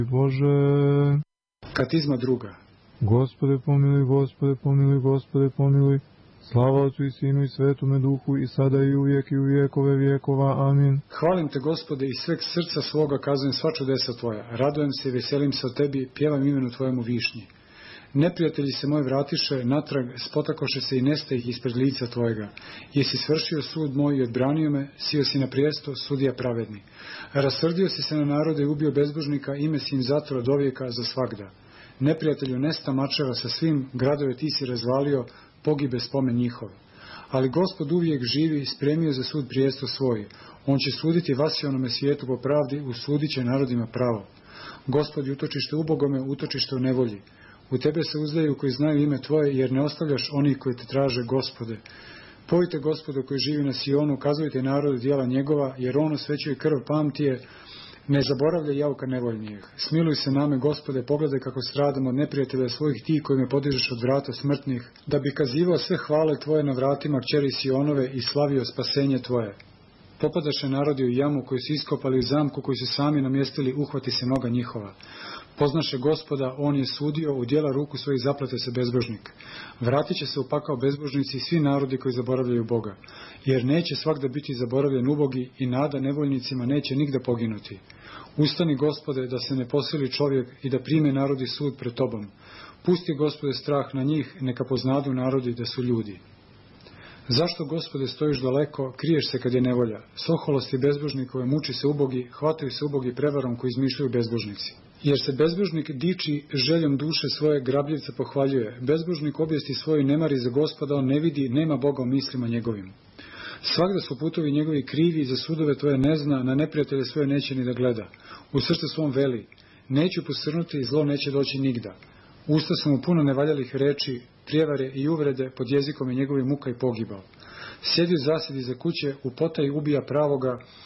Bože. Katizma druga. Gospode pomiluj, Gospode pomiluj, Gospode pomiluj. Slava Otcu i Sinu i Svetome Duhu i sada i uvijek i u vijekove vijekova. Amin. Hvalim te, Gospode, iz sveg srca svoga kazujem sva čudesa tvoja. Radujem se i veselim se o tebi, pjevam imenu tvojemu višnji. Neprijatelji se moj vratiše, natrag spotakoše se i nesta ih ispred lica tvojega. Jesi svršio sud moj i odbranio me, sio si na prijesto, sudija pravedni. Rasrdio si se na narode i ubio bezbožnika, ime si im zatvora do vijeka za svagda. Neprijatelju nesta mačeva sa svim, gradove ti si razvalio, pogibe spomen njihov. Ali Gospod uvijek živi, spremio za sud prijesto svoj. On će suditi vasionome svijetu po pravdi, usudit će narodima pravo. Gospod je utočište ubogome, utočište u nevolji. U tebe se uzdaju koji znaju ime tvoje, jer ne ostavljaš onih koji te traže, Gospode. Pojte Gospodu koji živi na Sionu, kazujte narodu djela njegova, jer on osvećuje krv pamtije, ne zaboravlja jauka nevoljnijeg. Smiluj se name, Gospode, pogledaj kako stradam od neprijatelja svojih ti koji me podižeš od vrata smrtnih, da bi kazivao sve hvale tvoje na vratima kćeri Sionove i slavio spasenje tvoje. Popadaše narodi u jamu koju su iskopali u zamku koju su sami namjestili, uhvati se noga njihova. Poznaše Gospoda, on je sudio, u djela ruku svojih zaplate se bezbožnik. Vratit će se u pakao bezbožnici i svi narodi koji zaboravljaju Boga, jer neće svagda biti zaboravljen ubogi i nada nevoljnicima neće nigda poginuti. Ustani, Gospode, da se ne posili čovjek i da prime narodi sud pred tobom. Pusti, Gospode, strah na njih, neka poznadu narodi da su ljudi. Zašto, Gospode, stojiš daleko, kriješ se kad je nevolja? Soholosti bezbožnikove, muči se ubogi, hvataju se ubogi prevarom koji izmišljaju bezbožnici. Jer se bezbožnik diči željom duše svoje, grabljivca pohvaljuje. Bezbožnik objesti svoju nemari za Gospoda, on ne vidi, nema Boga u mislima njegovim. Svagda su putovi njegovi krivi, za sudove tvoje ne zna, na neprijatelje svoje neće ni da gleda. U srcu svom veli, neću posrnuti i zlo neće doći nigda. Usta su mu puno nevaljalih reči, prijevare i uvrede, pod jezikom je njegovim muka i pogibao. Sjedi u zasjedi za kuće, u potaji ubija pravoga,